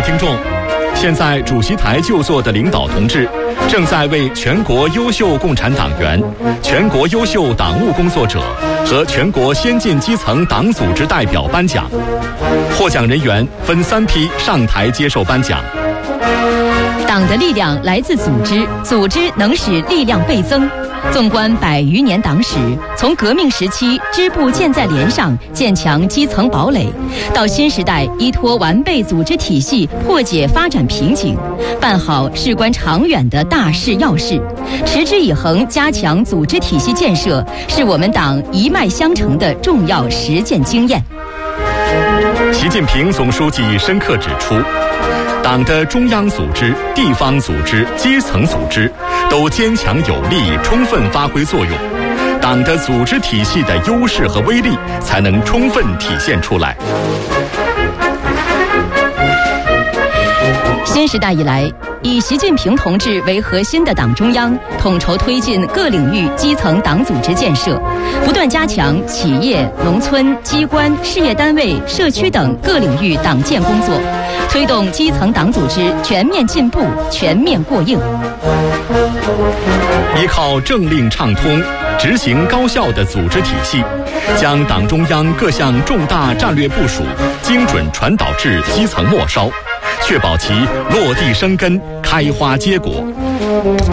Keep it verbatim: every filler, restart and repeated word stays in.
听众，现在主席台就座的领导同志正在为全国优秀共产党员、全国优秀党务工作者和全国先进基层党组织代表颁奖。获奖人员分三批上台接受颁奖。 党的力量来自组织，组织能使力量倍增。纵观百余年党史，从革命时期支部建在连上，建强基层堡垒，到新时代依托完备组织体系破解发展瓶颈，办好事关长远的大事要事，持之以恒加强组织体系建设，是我们党一脉相承的重要实践经验。 习近平总书记深刻指出，党的中央组织、地方组织、基层组织都坚强有力，充分发挥作用，党的组织体系的优势和威力才能充分体现出来。 新时代以来，以习近平同志为核心的党中央统筹推进各领域基层党组织建设，不断加强企业、农村、机关、事业单位、社区等各领域党建工作，推动基层党组织全面进步、全面过硬。 依靠政令畅通、执行高效的组织体系，将党中央各项重大战略部署精准传导至基层末梢，确保其落地生根、开花结果。